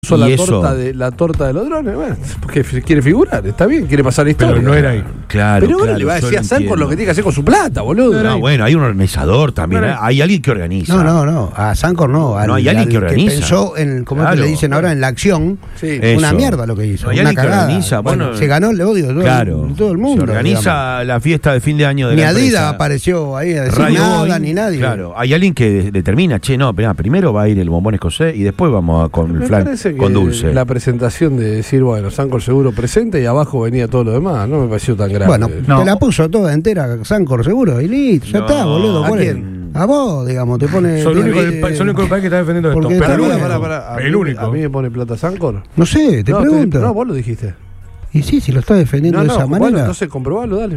La torta de los drones, bueno, porque quiere figurar, está bien, quiere pasar la historia. Pero no era ahí. Claro, pero bueno, le va a decir a Sancor lo que tiene que hacer con su plata, boludo. No, bueno, hay un organizador también, hay alguien que organiza. No, a Sancor no. No, hay alguien que organiza. Pensó en, como le dicen ahora, en la acción. Sí. Una mierda lo que hizo. No, hay una alguien cagada. que organiza. Bueno, se ganó el odio de todo el mundo. Se organiza la fiesta de fin de año de ni la Adidas empresa. apareció ahí a decir Radio nada, Boeing, ni nadie. Claro, hay alguien que determina, primero va a ir el bombón escocés y después vamos con el flan con dulce. La presentación de decir, bueno, Sancor seguro presente y abajo venía todo lo demás, no me pareció tan grave. Bueno, te la puso toda entera Sancor seguro y listo, ya está, boludo. ¿A quién? A vos, digamos, te pone. Son el único país que está defendiendo esto. Porque Pero el único. ¿A mí me pone plata Sancor? No sé, te pregunto. No, vos lo dijiste. Y sí, si lo está defendiendo de esa manera. Bueno, entonces comprobalo, dale.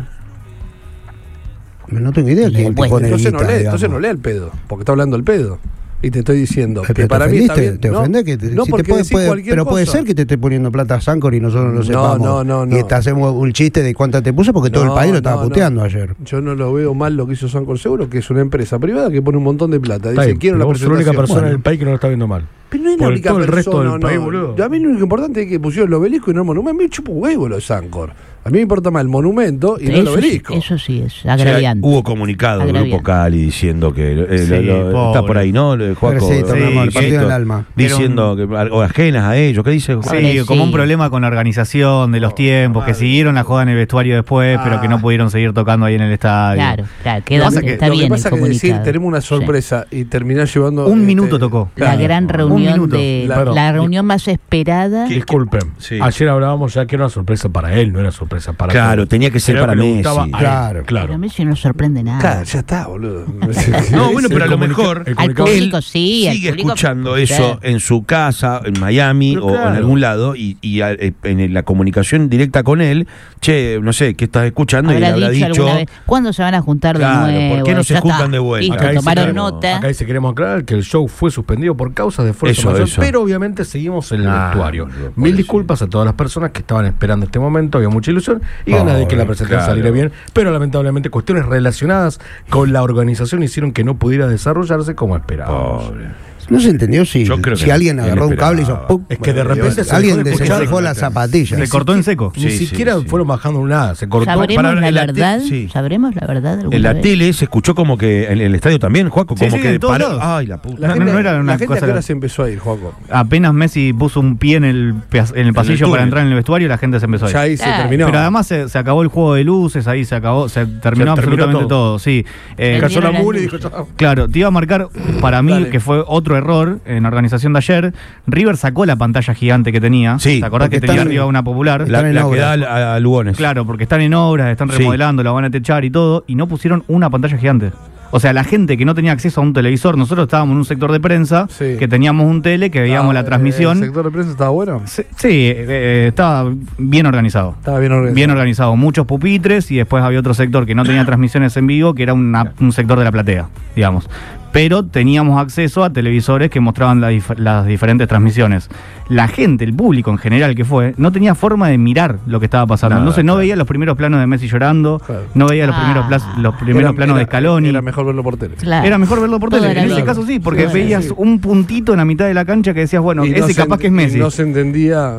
No tengo idea quién te pone entonces no lea el pedo, porque está hablando el pedo. Y te estoy diciendo que para mí está bien. ¿Te ofendés? No, porque pero puede ser que te esté poniendo plata a Sancor y nosotros no lo sepamos. No. Y hacemos un chiste de cuánta te puso porque todo el país lo estaba puteando ayer. Yo no lo veo mal lo que hizo Sancor Seguro, que es una empresa privada que pone un montón de plata. Dice, quiero la presentación. Es la única persona en el país que no lo está viendo mal. Pero no es la única persona. El resto del país, boludo. A mí lo único importante es que pusieron el obelisco y no el monumento. Me chupo huevo lo de Sancor. A mí me importa más el monumento y no el obelisco. Eso sí es agraviante. Hubo comunicado del Grupo Cali diciendo que está por ahí, ¿no? Juaco, el partido del alma. Diciendo que o ajenas a ellos. ¿Qué dice? Sí, como un problema con la organización de los tiempos, que siguieron la joda en el vestuario después, pero que no pudieron seguir tocando ahí en el estadio. Claro, está bien. Lo que pasa es que decir, tenemos una sorpresa y terminar llevando. Un minuto tocó. La gran reunión la reunión más esperada. Disculpen, ayer hablábamos ya que era una sorpresa para él, no era sorpresa para Claro, tenía que ser para Messi. Claro. Pero a Messi no sorprende nada. Claro, ya está, boludo. No, bueno, pero a lo mejor al público sí. Sigue escuchando eso en su casa, en Miami o en algún lado y en la comunicación directa con él, no sé, ¿qué estás escuchando? Y le habrá dicho ¿cuándo se van a juntar de nuevo? ¿Por qué no se juntan de vuelta? Listo, tomaron nota. Acá dice, queremos aclarar que el show fue suspendido por causas de fuerza mayor, pero obviamente seguimos en el vestuario. Mil disculpas a todas las personas que estaban esperando este momento, había mucha ilusión y ganas de que la presentación saliera bien, pero lamentablemente cuestiones relacionadas con la organización hicieron que no pudiera desarrollarse como esperábamos. No se entendió si alguien agarró un cable y hizo ¡pum! Es que de repente alguien desenchufó las zapatillas. Se cortó en seco. Ni siquiera fueron bajando nada. Se cortó. ¿Sabremos la verdad? ¿Sabremos la verdad? En la tele se escuchó como que en el estadio también, Juaco, como que paró. Ay, la puta. No era una gente cosa. ¿A qué hora se empezó a ir, Juaco? Apenas Messi puso un pie en el pasillo para entrar en el vestuario, la gente se empezó a ir. Ya ahí se terminó. Pero además se acabó el juego de luces, ahí se terminó absolutamente todo. Sí. Cayó la mula y dijo, claro, te iba a marcar para mí que fue otro error en organización de ayer. River sacó la pantalla gigante que tenía. Sí, ¿te acordás que tenía arriba una popular? La que da a Lugones. Claro, porque están en obras, están remodelando, la van a techar y todo, y no pusieron una pantalla gigante. O sea, la gente que no tenía acceso a un televisor, nosotros estábamos en un sector de prensa, que teníamos un tele, que veíamos la transmisión. ¿El sector de prensa estaba bueno? Sí, estaba bien organizado. Estaba bien organizado. Bien organizado, muchos pupitres, y después había otro sector que no tenía transmisiones en vivo, que era un sector de la platea, digamos. Pero teníamos acceso a televisores que mostraban las diferentes transmisiones. La gente, el público en general que fue, no tenía forma de mirar lo que estaba pasando. Entonces no veía los primeros planos de Messi llorando, no veía los primeros planos de Scaloni. Era mejor verlo por tele. Claro. Era mejor verlo por tele. En ese caso sí, porque veías un puntito en la mitad de la cancha que decías, bueno, ese capaz que es Messi. No se entendía.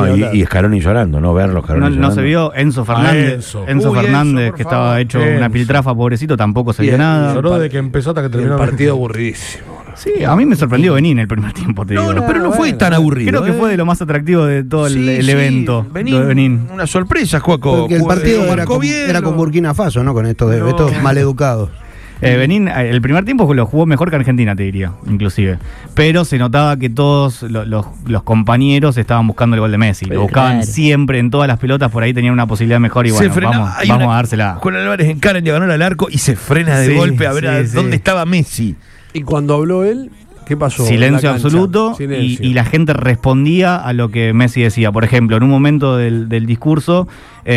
Y Scaloni llorando, no verlo Scaloni llorando. No se vio Enzo Fernández. Enzo Fernández, que estaba hecho una piltrafa, pobrecito, tampoco se vio nada. Lloró de que empezó hasta que terminó el partido aburridísimo. Sí, a mí me sorprendió Benín el primer tiempo, te digo. No, pero no fue tan aburrido. Creo que fue de lo más atractivo de todo el evento. Benín. Una sorpresa, Juaco. Porque el partido era con Burkina Faso, ¿no? Con estos maleducados. Benín, el primer tiempo lo jugó mejor que Argentina, te diría, inclusive. Pero se notaba que todos los compañeros estaban buscando el gol de Messi. Lo buscaban siempre en todas las pelotas, por ahí tenían una posibilidad mejor y bueno, vamos a dársela. Juan Álvarez encara en diagonal al arco y se frena de golpe a ver dónde estaba Messi. Y cuando habló él, ¿qué pasó? Silencio absoluto. Y la gente respondía a lo que Messi decía. Por ejemplo, en un momento del discurso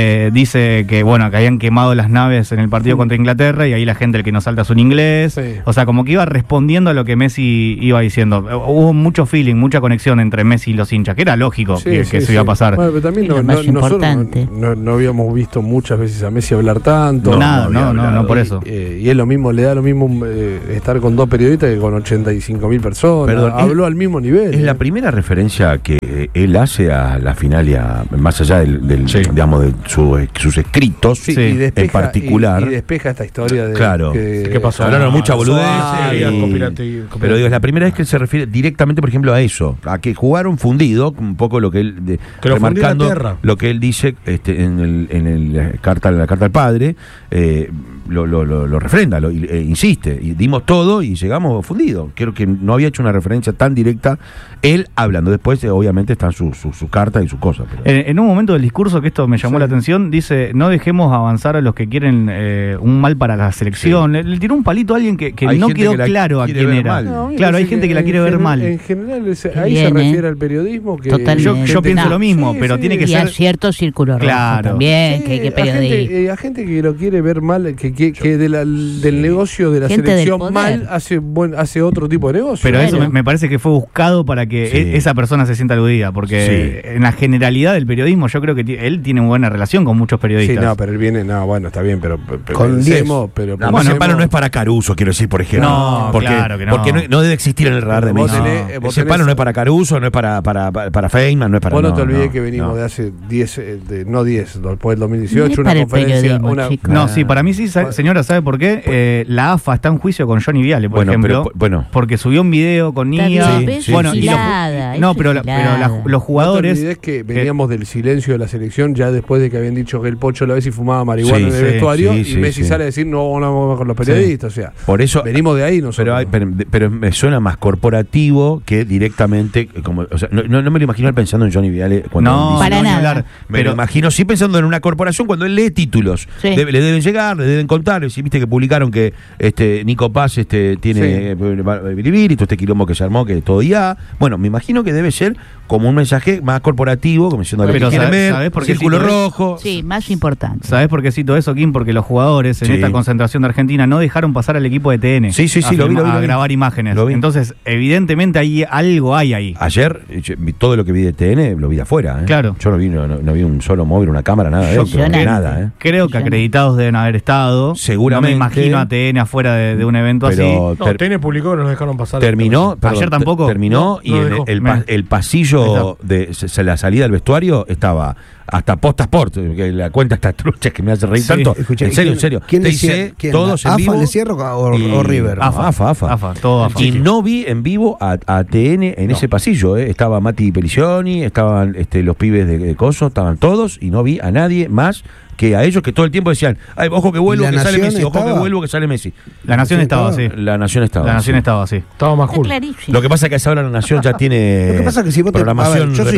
dice que que habían quemado las naves en el partido contra Inglaterra y ahí la gente, el que no salta es un inglés. O sea, como que iba respondiendo a lo que Messi iba diciendo. Hubo mucho feeling, mucha conexión entre Messi y los hinchas, que era lógico que eso iba a pasar. Bueno, pero también nosotros no habíamos visto muchas veces a Messi hablar tanto. No, por eso. Y es lo mismo, le da lo mismo estar con dos periodistas que con 85.000 personas, habló al mismo nivel. Es la primera referencia que él hace a la Finalia, más allá digamos, de sus escritos en particular. Y despeja esta historia de ¿qué pasó? Hablaron mucha boludez. Pero digo, es la primera vez que él se refiere directamente, por ejemplo, a eso, a que jugaron fundido, un poco lo que él remarcando lo que él dice en la carta al padre, lo refrenda, insiste, y dimos todo y llegamos fundidos. Creo que no había hecho una referencia tan directa él hablando. Después obviamente están sus cartas y sus cosas, pero... en un momento del discurso, que esto me llamó la atención, dice: no dejemos avanzar a los que quieren un mal para la selección. Le tiró un palito a alguien que no quedó claro a quién era. Claro, hay gente que la quiere ver mal. En general ahí se refiere al periodismo, que yo pienso lo mismo, pero tiene que ser cierto círculo rojo también, que hay que periodismo. A gente que lo quiere ver mal, que del negocio de la selección mal hace otro tipo de negocio. Pero eso me parece que fue buscado para que esa persona se sienta aludida, porque en la generalidad del periodismo yo creo que él tiene una buena relación con muchos periodistas. Sí, pero él viene, bueno, está bien, pero con ese palo no es para Caruso, quiero decir, por ejemplo. No, claro que no. Porque no debe existir en el radar de Messi. Ese palo no es para Caruso, no es para Feynman, no es para... Vos no te olvides que venimos de hace 10, después del 2018, una conferencia... No, sí, para mí sí, señora, ¿sabe por qué? La AFA está en juicio con Johnny Viale, por ejemplo, porque subió un video con Nia. Pero los jugadores... No te olvides que veníamos del silencio de la selección ya después de que habían dicho que el Pocho la vez y fumaba marihuana en el vestuario, y Messi sale a decir no vamos con los periodistas, o sea, por eso venimos de ahí nosotros. Pero me suena más corporativo que directamente, como, o sea, no me lo imagino pensando en Johnny Viale cuando para nada. Me lo imagino sí pensando en una corporación cuando él lee títulos. Le deben llegar, le deben contar. Si viste que publicaron que Nico Paz tiene Bilibili, todo este quilombo que se armó, que todo ya. Bueno, me imagino que debe ser como un mensaje más corporativo, como diciendo pero ¿sabés por qué círculo rojo? Sí, más importante. ¿Sabés por qué cito eso, Kim? Porque los jugadores en esta concentración de Argentina no dejaron pasar al equipo de TN lo vi, a grabar imágenes. Entonces, evidentemente algo hay ahí. Ayer, todo lo que vi de TN lo vi de afuera. Claro. Yo no vi un solo móvil, una cámara, nada de eso. Nada. Creo que acreditados deben haber estado. Seguramente. No me imagino a TN afuera de un evento así. TN publicó que no nos dejaron pasar. Terminó. Ayer tampoco. Terminó y el pasillo de la salida del vestuario estaba hasta Posta Sport, que la cuenta está trucha que me hace reír tanto. Escuché, en serio. ¿Quién decía? Todos en vivo. ¿AFA le cierro o River? AFA. Todo AFA. Y no vi en vivo a TN en ese pasillo. Estaba Mati Pelicioni, estaban los pibes de Coso, estaban todos, y no vi a nadie más que a ellos, que todo el tiempo decían: ay, ojo que vuelvo, que sale Messi, ojo que vuelvo, que sale Messi. La Nación estaba así. La Nación estaba así. Estaba más cool. Lo que pasa es que a esa hora la Nación ya tiene lo que pasa es que si vos programación yo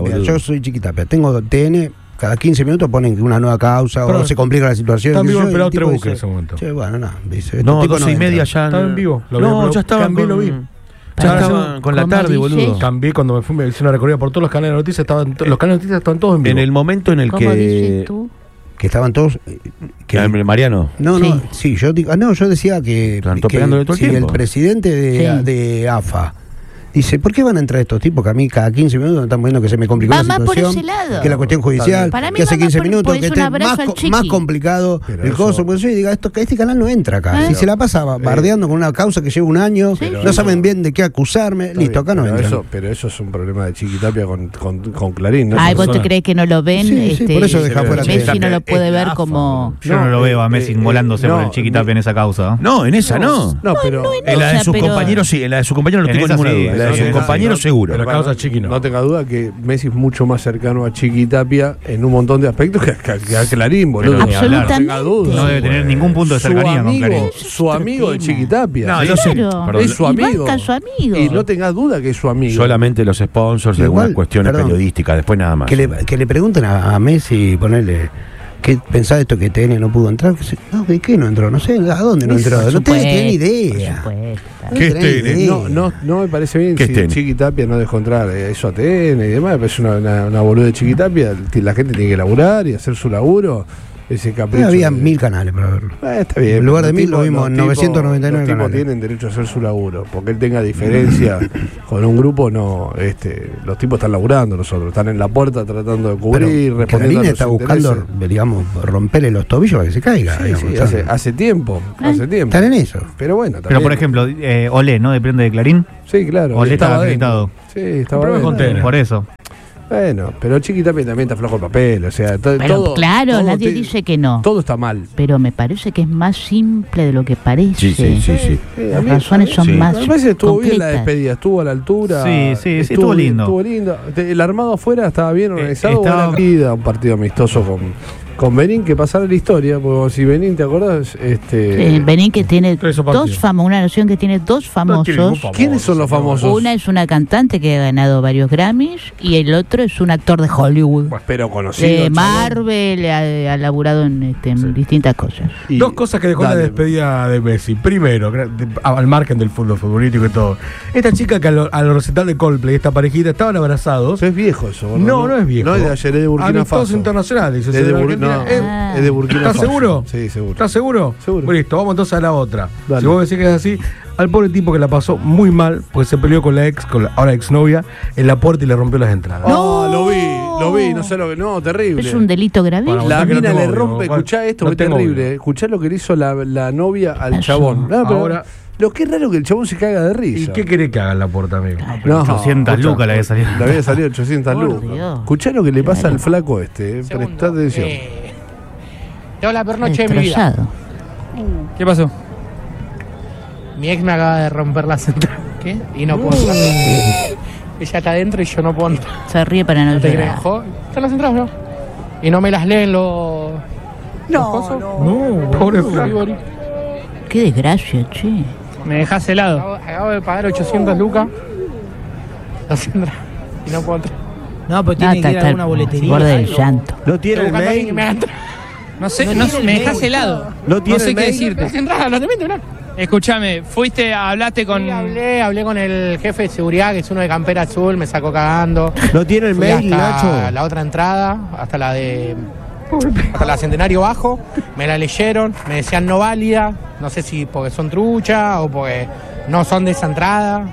soy Chiquitapia, tengo TN, cada 15 minutos ponen una nueva causa o se complica la situación. Están vivos esperados 3 buques en ese momento. Dice, 12:30 ya. Estaba en vivo. Ya estaba. Lo vi. Ya estaban con la tarde, boludo. Cambié cuando me hice una recorrida por todos los canales de noticias. Los canales de noticias estaban todos en vivo. En el momento en el ¿Cómo dices tú? Que estaban todos... Mariano. Sí, yo decía que el presidente de AFA dice: ¿por qué van a entrar estos tipos que a mí cada 15 minutos me están poniendo que se me complicó la situación? Por ese lado. Que la cuestión judicial, que hace 15 minutos, que esté más complicado el coso. Pues yo diga, este canal no entra acá. Si se la pasa bardeando con una causa que lleva un año, no saben bien de qué acusarme, listo, acá no entra. Pero eso es un problema de Chiquitapia con Clarín, ¿no? Ay, ¿vos te crees que no lo ven? Sí, por eso deja fuera. Messi no lo puede ver como... Yo no lo veo a Messi inmolándose por el Chiquitapia en esa causa. No, en esa no. No, pero... En la de sus compañeros sí, en la de sus compañeros no tengo ninguna duda. En la de sus compañeros seguro. Pero causa Chiqui no. No tenga duda que Messi es mucho más cercano a Chiquitapia en un montón de aspectos que a Clarín, boludo. Absolutamente. No tenga duda. No debe tener ningún punto de cercanía con Clarín. Su amigo de Chiquitapia. No, yo sé. Es su amigo. Su amigo. Y no tenga duda que es su amigo. Solamente los sponsors y algunas cuestiones periodísticas, después nada más. Que le pregunten a Messi, ponerle... ¿Qué pensás de esto que TN no pudo entrar? No, ¿de qué no entró? No sé, ¿a dónde no entró? No tenés ni idea. ¿Qué es TN? No me parece bien si Chiquitapia no dejó entrar eso a TN y demás. Es una boluda de Chiquitapia. La gente tiene que laburar y hacer su laburo. ese capricho. Había 1000 canales para verlo. Está bien. En lugar de 1000 lo vimos en 999 canales. Los tipos tienen derecho a hacer su laburo. Porque él tenga diferencia con un grupo, no. Los tipos están laburando, nosotros. Están en la puerta tratando de cubrir, respondiendo a los está buscando, digamos, romperle los tobillos para que se caiga. Sí, hace tiempo. Están en eso. Pero bueno, también. Pero por ejemplo, Olé, ¿no? Depende de Clarín. Sí, claro. Olé estaba acreditado. Sí, estaba por eso. Bueno, pero Chiqui también está flojo el papel, o sea, todo. Claro, nadie dice que no. Todo está mal. Pero me parece que es más simple de lo que parece. Sí. Las razones son más a veces estuvo concretas. bien la despedida, estuvo a la altura. Sí, estuvo lindo. Estuvo lindo. El armado afuera estaba bien organizado. Un partido amistoso con Benín, que pasara la historia, porque si Benín, ¿te acordás? Benín, que tiene dos famosos, una nación que tiene dos famosos. ¿Quiénes son los famosos? Una es una cantante que ha ganado varios Grammys y el otro es un actor de Hollywood. Pero conocido. De Marvel, ha laburado en distintas cosas. Dos cosas que dejó la despedida de Messi. Primero, al margen del fútbol futbolístico y todo. Esta chica que al recital de Coldplay, esta parejita, estaban abrazados. Es viejo eso, ¿no? No es viejo. No es de ayer, es de Burkina Faso. Amistosos internacionales. Es de Burkina Faso. ¿Estás seguro? Sí, seguro. ¿Estás seguro? Seguro. Listo, vamos entonces a la otra. Dale. Si vos decís que es así, al pobre tipo que la pasó muy mal, pues se peleó con la ahora exnovia, en la puerta y le rompió las entradas. No, lo vi, no sé lo que. No, terrible. Es un delito gravísimo. La mina le rompe, escuchá esto, que es terrible. Escuchá lo que le hizo la novia al chabón. Ahora. Lo que es raro que el chabón se caga de risa. ¿Y qué querés que haga en la puerta, amigo? No, 800 lucas le había salido. Le había salido 800 lucas. Escuchá lo que le pasa al flaco prestá atención. Yo la peor noche de mi vida. ¿Qué pasó? Mi ex me acaba de romper la central. ¿Qué? Y no puedo entrar. Ella está adentro y yo no puedo entrar. Se ríe para no te llorar. Están las entradas, ¿no? Y no me las leen los... No, pobre flaco. Qué desgracia, che. Me dejas helado. Acabo de pagar 800 lucas. Las entradas. Y no puedo entrar. No, pero tiene que ir a alguna boletería. Borde del llanto. ¿No tiene el mail? No sé, me dejas helado. No sé qué decirte. Las entradas, las de ¿no? Escúchame, hablaste con... Sí, hablé con el jefe de seguridad, que es uno de campera azul, me sacó cagando. ¿No tiene el mail, Nacho? La otra entrada, hasta la Centenario Bajo, me la leyeron, me decían no válida, no sé si porque son trucha o porque no son de esa entrada.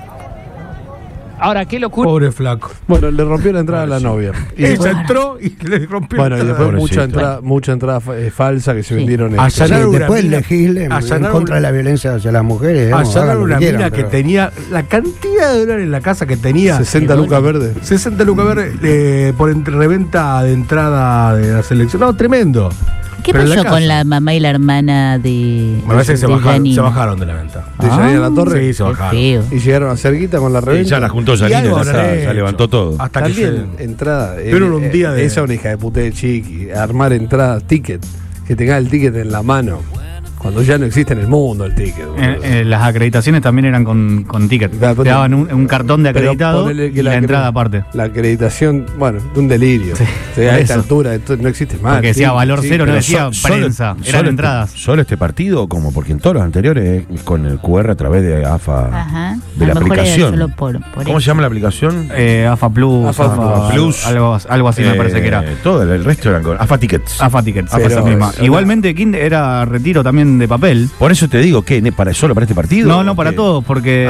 Ahora, qué locura. Pobre flaco. Bueno, le rompió la entrada a la novia. Ella entró y le rompió la entrada. Bueno, y después mucha entrada falsa que se vendieron. Después legislen en contra de la violencia hacia las mujeres. Allanaron una mina que tenía la cantidad de dólares en la casa que tenía. 60 lucas verdes. 60 lucas verdes por reventa de entrada de la selección. No, tremendo. ¿Qué pasó con la mamá y la hermana de... Me parece que se bajaron de la venta. ¿De Yanina La Torre? Sí, se bajaron. Y llegaron a cerquita con la reventa. Y ya la juntó Yanina, ya levantó todo. Hasta también que entrada. Pero un día de... Esa es una hija de puta de Chiqui. Armar entradas, ticket. Que tenga el ticket en la mano. Cuando ya no existe en el mundo el ticket. Las acreditaciones también eran con ticket. Te daban un cartón de acreditado y la entrada aparte. La acreditación, bueno, de un delirio. Sí, a esta altura no existe más. Porque decía valor cero, no decía prensa, eran entradas. ¿Solo este partido? Como porque en todos los anteriores con el QR a través de AFA, de la aplicación. ¿Cómo se llama la aplicación? AFA Plus. AFA Plus. Algo así me parece que era. Todo el resto eran con AFA Tickets. AFA Tickets, esa misma. Igualmente, era retiro también de papel. Por eso te digo, ¿qué? ¿Solo para este partido? No, para todos, porque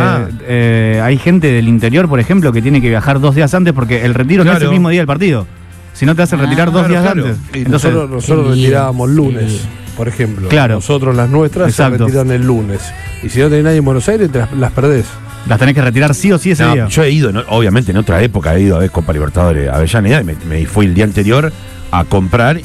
hay gente del interior, por ejemplo, que tiene que viajar 2 días antes porque el retiro no es el mismo día del partido. Si no te hacen retirar 2 días antes. Entonces, nosotros retirábamos lunes, por ejemplo. Claro. Nosotros las nuestras se retiran el lunes. Y si no tenés nadie en Buenos Aires, las perdés. Las tenés que retirar sí o sí ese día. Yo he ido, obviamente en otra época he ido a ver Copa Libertadores Avellaneda y me fui el día anterior a comprar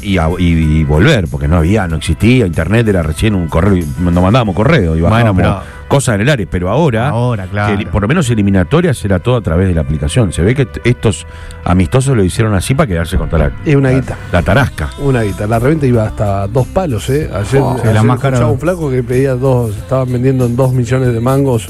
y volver, porque no existía internet, era recién un correo, nos mandábamos correo y bajábamos cosas en el área, pero ahora claro. Que por lo menos eliminatorias era todo a través de la aplicación. Se ve que estos amistosos lo hicieron así para quedarse contra guita. La tarasca. Una guita. La reventa iba hasta 2 palos, Ayer la más cara. Un flaco que pedía estaban vendiendo en 2 millones de mangos.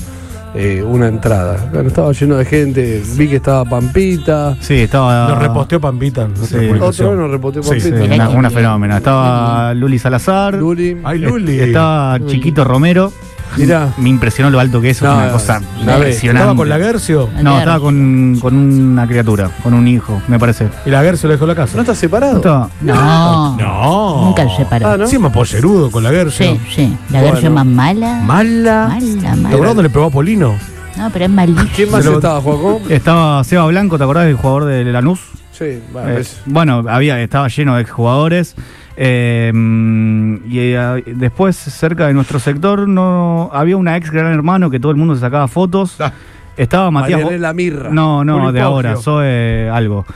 Una entrada. Bueno, estaba lleno de gente. Vi que estaba Pampita. Sí, estaba. Nos reposteó Pampita. Otro nos reposteó Pampita. Sí, una fenómena. Estaba Luli Salazar. Ay, Luli. Estaba Chiquito Romero. me impresionó lo alto que es una cosa impresionante. ¿Estaba con Laguercio? No, estaba con una criatura, con un hijo, me parece. ¿Y Laguercio le dejó la casa? ¿No está separado? No. Nunca se separó. ¿no? Sí, más pollerudo con Laguercio. Sí. Laguercio es más mala. Mala. ¿Te acordás dónde le pegó a Polino? No, pero es malísimo. ¿Quién más estaba, Juaco? Estaba Seba Blanco, ¿te acordás del jugador de Lanús? Sí, bueno, estaba lleno de exjugadores. Después, cerca de nuestro sector, había una ex Gran Hermano que todo el mundo se sacaba fotos. Estaba Matías. La Mirra. No, de ahora, Zoe algo.